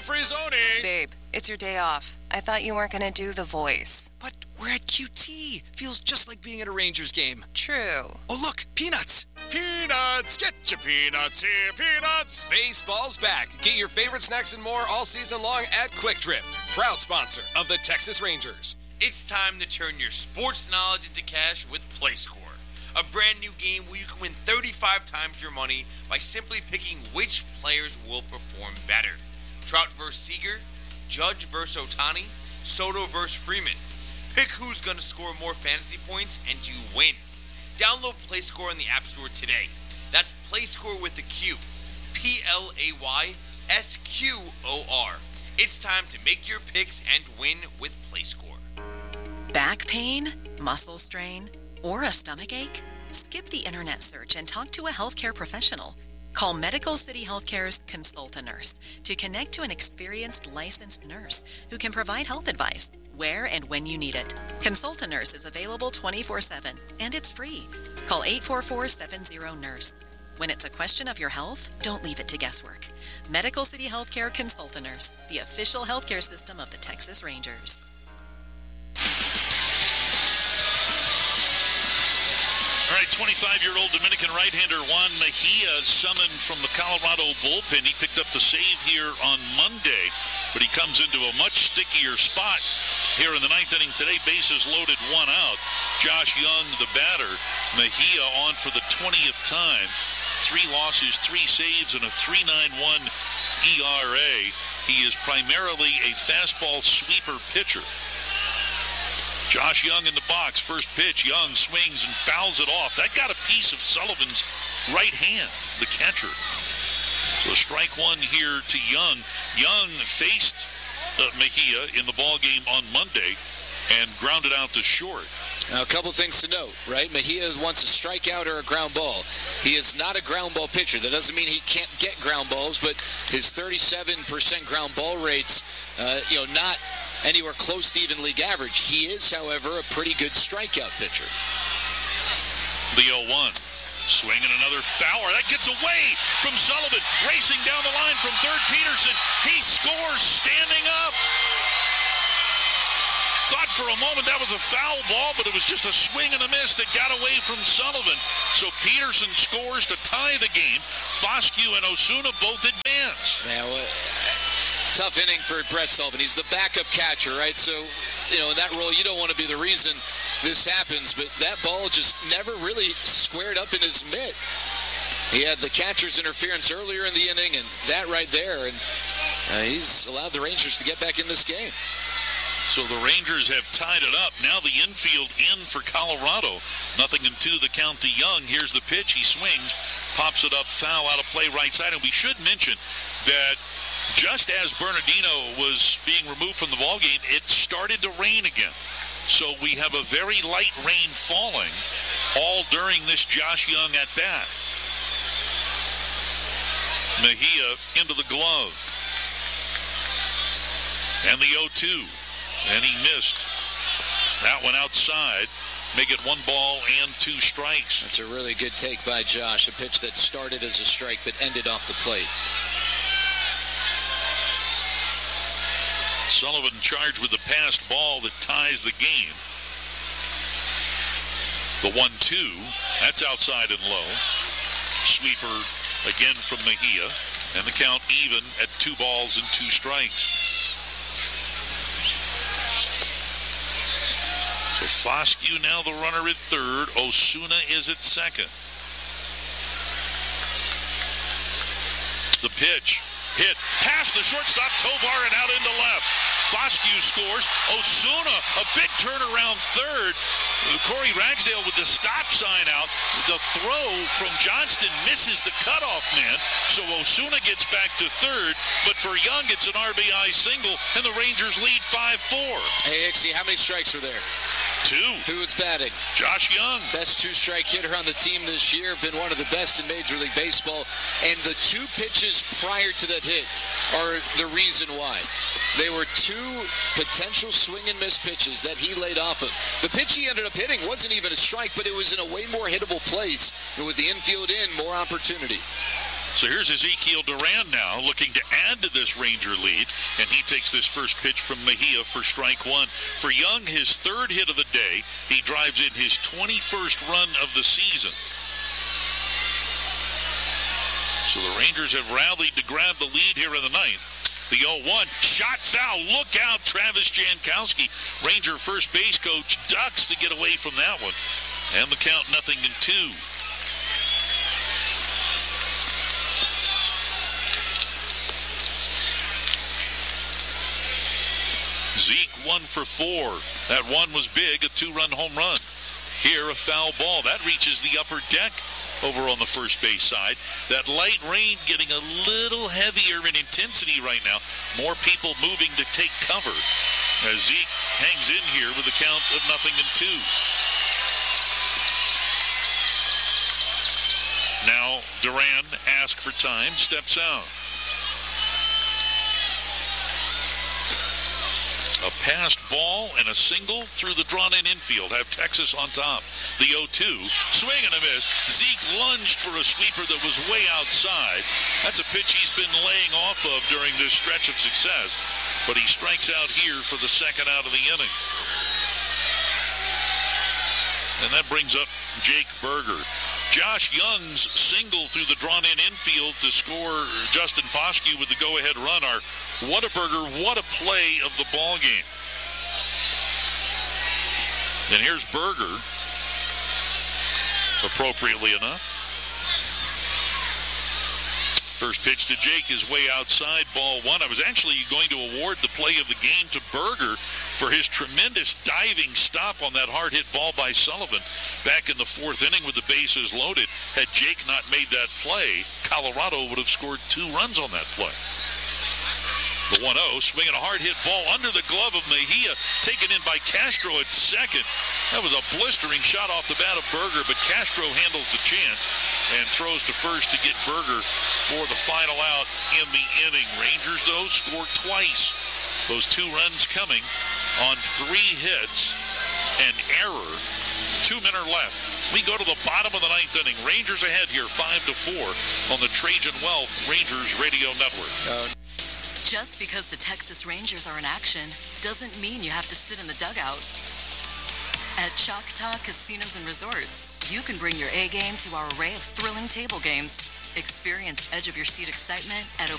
free zoning. Babe, it's your day off. I thought you weren't going to do the voice. But we're at QT. Feels just like being at a Rangers game. True. Oh, look, peanuts. Peanuts. Get your peanuts here, peanuts. Baseball's back. Get your favorite snacks and more all season long at Quick Trip, proud sponsor of the Texas Rangers. It's time to turn your sports knowledge into cash with PlayScore, a brand new game where you can win 35 times your money by simply picking which players will perform better. Trout versus Seager, Judge versus Ohtani, Soto versus Freeman. Pick who's going to score more fantasy points and you win. Download PlayScore in the App Store today. That's PlayScore with the Q. PlayScore. It's time to make your picks and win with PlayScore. Back pain, muscle strain, or a stomach ache? Skip the internet search and talk to a healthcare professional. Call Medical City Healthcare's Consult-A-Nurse to connect to an experienced licensed nurse who can provide health advice where and when you need it. Consult-A-Nurse is available 24/7 and it's free. Call 844-70-NURSE. When it's a question of your health, don't leave it to guesswork. Medical City Healthcare Consult-A-Nurse, the official healthcare system of the Texas Rangers. All right, 25-year-old Dominican right-hander Juan Mejia summoned from the Colorado bullpen. He picked up the save here on Monday, but he comes into a much stickier spot here in the ninth inning today. Bases loaded, one out. Josh Young, the batter. Mejia on for the 20th time. 3 losses, 3 saves, and a 3.91 ERA. He is primarily a fastball sweeper pitcher. Josh Young in the box. First pitch, Young swings and fouls it off. That got a piece of Sullivan's right hand, the catcher. So strike one here to Young. Young faced Mejia in the ballgame on Monday and grounded out to short. Now, a couple things to note, right? Mejia wants a strikeout or a ground ball. He is not a ground ball pitcher. That doesn't mean he can't get ground balls, but his 37% ground ball rates, not anywhere close to even league average. He is, however, a pretty good strikeout pitcher. The 0-1. Swinging another fouler. That gets away from Sullivan. Racing down the line from third, Peterson. He scores standing up. Thought for a moment that was a foul ball, but it was just a swing and a miss that got away from Sullivan. So Peterson scores to tie the game. Foscue and Osuna both advance. Now, tough inning for Brett Sullivan. He's the backup catcher, right? So, in that role, you don't want to be the reason this happens, but that ball just never really squared up in his mitt. He had the catcher's interference earlier in the inning, and that right there, and he's allowed the Rangers to get back in this game. So the Rangers have tied it up. Now the infield in for Colorado. 0-2 the count to Young. Here's the pitch. He swings, pops it up, foul out of play right side. And we should mention that just as Bernardino was being removed from the ballgame, it started to rain again. So we have a very light rain falling all during this Josh Young at bat. Mejia into the glove. And the 0-2. And he missed. That one outside. Make it 1 ball and 2 strikes. That's a really good take by Josh. A pitch that started as a strike but ended off the plate. Sullivan charged with the passed ball that ties the game. The 1-2. That's outside and low. Sweeper again from Mejia. And the count even at 2 balls and 2 strikes. So Foscue now the runner at third. Osuna is at second. The pitch. Hit past the shortstop, Tovar, and out into left. Foscue scores. Osuna, a big turnaround third. Corey Ragsdale with the stop sign out. The throw from Johnston misses the cutoff man. So Osuna gets back to third. But for Young, it's an RBI single, and the Rangers lead 5-4. Hey, Ixie, how many strikes were there? 2. Who is batting? Josh Young. Best 2-strike hitter on the team this year. Been one of the best in Major League Baseball. And the 2 pitches prior to that hit are the reason why. They were 2 potential swing and miss pitches that he laid off of. The pitch he ended up hitting wasn't even a strike, but it was in a way more hittable place. And with the infield in, more opportunity. So here's Ezekiel Duran now looking to add to this Ranger lead, and he takes this first pitch from Mejia for strike one. For Young, his third hit of the day. He drives in his 21st run of the season. So the Rangers have rallied to grab the lead here in the ninth. The 0-1, shot foul, look out, Travis Jankowski. Ranger first base coach ducks to get away from that one. And the count 0-2. Zeke 1 for 4. That one was big, a 2-run home run. Here, a foul ball. That reaches the upper deck over on the first base side. That light rain getting a little heavier in intensity right now. More people moving to take cover as Zeke hangs in here with a count of 0-2. Now, Duran asks for time, steps out. A passed ball and a single through the drawn-in infield have Texas on top. The 0-2, swing and a miss. Zeke lunged for a sweeper that was way outside. That's a pitch he's been laying off of during this stretch of success, but he strikes out here for the second out of the inning. And that brings up Jake Burger. Josh Young's single through the drawn-in infield to score Justin Foskey with the go-ahead run are Whataburger, what a play of the ball game. And here's Burger, appropriately enough. First pitch to Jake is way outside, ball one. I was actually going to award the play of the game to Burger for his tremendous diving stop on that hard-hit ball by Sullivan back in the fourth inning with the bases loaded. Had Jake not made that play, Colorado would have scored 2 runs on that play. The 1-0, swinging a hard-hit ball under the glove of Mejia, taken in by Castro at second. That was a blistering shot off the bat of Burger, but Castro handles the chance and throws to first to get Burger for the final out in the inning. Rangers, though, scored twice. Those 2 runs coming on 3 hits, an error. 2 men are left. We go to the bottom of the ninth inning. Rangers ahead here, 5-4 on the Trajan Wealth Rangers Radio Network. Just because the Texas Rangers are in action doesn't mean you have to sit in the dugout. At Choctaw Casinos and Resorts, you can bring your A game to our array of thrilling table games. Experience edge-of-your-seat excitement at over